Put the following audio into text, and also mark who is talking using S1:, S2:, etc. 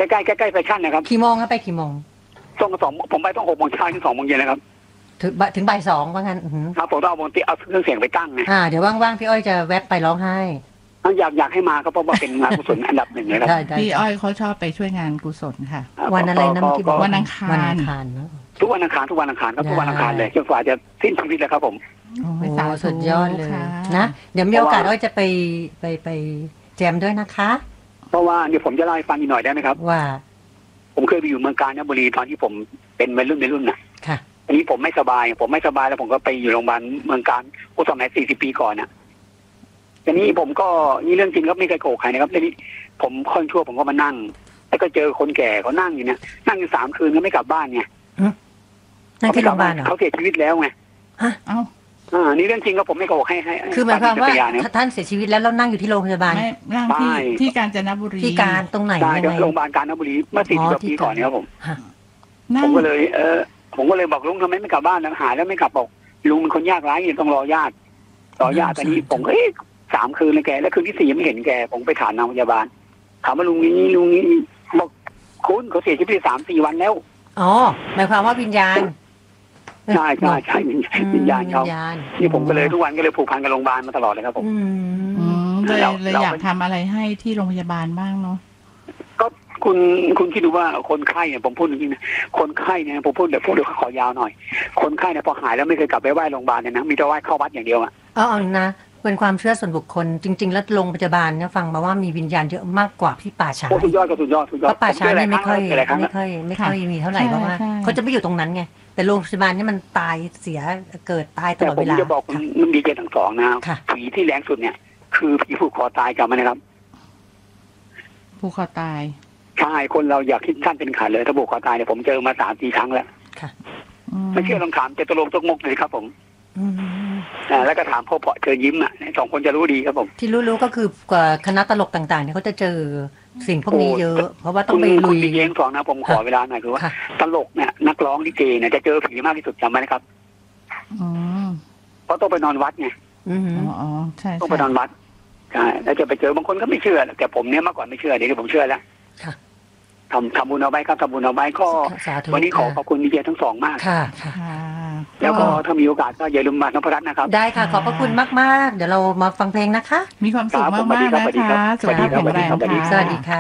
S1: ใกล้แฟชั่นนะครับ
S2: กี่โมงครับไปกี่โมง
S1: ต้องผมไปต้อง6 โมงเช้าถึง2 โมงเย็นนะครับ
S2: ถึงบ่าย 2ว่างั้น
S1: ครับผมต้องเอาเครื่องเสียงไปตั้งนะ
S2: เดี๋ยวว่างๆพี่อ้อยจะแวะไปร้องไห้
S1: อยากให้มาครับเพราะว่าเป็นงานกุศลอันดับหนึ่งเลยครับ
S3: พี่อ้อยเขาชอบไปช่วยงานกุศลค่ะ
S2: วันอะไรนะเมื่อกี้บอก
S3: วันอังคาร
S2: เนาะ
S1: ทุกวันอังคารครับทุกวันอังคารเลยจนกว่าจะสิ้นชีวิตแล้วครับผม
S2: โอ้สุดยอดเลยนะเดี๋ยวมีโอกาสอ้อยจะไปแจมด้วยนะคะ
S1: เพราะว่าเดี๋ยวผมจะเล่าให้ฟังอีกหน่อยได้ไหมครับ
S2: ว่า
S1: ผมเคยไปอยู่เมืองกาญจนบุรีตอนที่ผมเป็นวัยรุ่นน่ะ
S2: ค่ะ
S1: อันนี้ผมไม่สบายแล้วผมก็ไปอยู่โรงพยาบาลเมืองกาญสมัย40 ปีก่อนน่ะทีนี้ผมก็นี่เรื่องจริงครับไม่เคยโกหกใครนะครับทีนี้ผมค่อนชั่วผมก็มานั่งแล้วก็เจอคนแก่เขานั่งอยู่เนี่ยนั่งอยู่3 คืนก็ไม่กลับบ้านไง
S2: นั่งที่โรงพยาบาลเหรอ
S1: เขาเสียชีวิตแล้วไงนี่เรื่องจริงก็ผมไม่โกหกให้
S2: คือหมายความว่าท่านเสียชีวิตแล้วนั่งอยู่ที่โรงพยาบาล
S3: นั่งที่กาญจนบุรี
S2: ที่การตรงไหน
S1: ยังไงโรงพยาบาลกาญจนบุรีเมื่อ40 ปีก่อนเนี่ยครับผมก็เลยบอกลุงทำไมไม่กลับบ้านหาแล้วไม่กลับบอกลุงเป็นคนยากไร้ต้องรอญาติตอนนี้ผมก็3 คืนเลยแกแล้วคืนที่4ยังไม่เห็นแกผมไปถามนางพยาบาลถามว่าลุงนี้บอกคุณเขาเสียชีวิตไป3-4 วันแล้ว
S2: หมายความว่าวิญญาณ
S1: ใช่วิญญาณเขานี่ผมก็เลยทุกวันก็เลยผูกพันกับโรงพยาบาลมาตลอดเลยครับผม
S3: เลยอยากทำอะไรให้ที่โรงพยาบาลบ้างเนาะ
S1: ก็คุณคิดดูว่าคนไข้เนี่ยผมพูดจริงๆนะคนไข้เนี่ยผมพูดเดี๋ยวขอยาวหน่อยคนไข้เนี่ยพอหายแล้วไม่เคยกลับไปไหว้โรงพยาบาลเนี่ยนะมีแต่ไหว้เข้าวัดอย่างเดียว
S2: นะเป็นความเชื่อส่วนบุคคลจริงๆแล้วโรงพยาบาลเนี่ยฟังมาว่ามีวิญญาณเยอะมากกว่าพี่ป่าช้า
S1: สุดยอด
S2: เพราะป่าช้านี่ไม่ค่อยมีเท่าไหร่เพราะว่าเขาจะไม่อยู่ตรงนั้นไงแต่โรงพยาบาลนี่มันตายเสียเกิดตายตลอดเวลา
S1: แต่ผมจะบอกมันดีเจทั้งสองนะผีที่แรงสุดเนี่ยคือผีผูกคอตายจำไหมนะครับ
S3: ผูกคอตาย
S1: ใช่คนเราอยากคิดสั้นเป็นขาดเลยถ้าผูกคอตายเนี่ยผมเจอมา3-4 ครั้งแล้วไม่เชื่อลองถามเจตุรงค์ตกมกเลยครับผมแล้วก็ถามพ่อเพาะเจอยิ้ม2 คนจะรู้ดีครับผม
S2: ที่รู้ก็คือคณะตลกต่างๆเนี่ยเขาจะเจอสิ่งพวกนี้เยอะเพราะว่าต้องไปลุย
S1: ดีเองสองนะผมขอเวลาหน่อยคือว่าตลกเนี่ยนักร้องลิเกเนี่ยจะเจอผีมากที่สุดจำไหมนะครับเพราะต้องไปนอนวัดไง
S3: ใช่
S1: ต้องไปนอนวัดใช่แล้วจะไปเจอบางคนก็ไม่เชื่อแต่ผมเนี่ยเมื่อก่อนไม่เชื่อเดี๋ยวนี้ผมเชื่อแล้วทำบุญเอาไว้ครับทำบุญเอาไว้ก็วันนี้ขอบคุณดีเจทั้ง2มาก
S2: ค่ะ
S1: แล้วก็ถ้ามีโอกาสก็อย่าลืมมานพรัตน์นะครับ
S2: ได้ค่ะขอบพระคุณมากๆเดี๋ยวเรามาฟังเพลงนะคะ
S3: มีความสุขมากๆนะคะ
S1: สวัสดีครับ
S2: สวัสดีค่ะ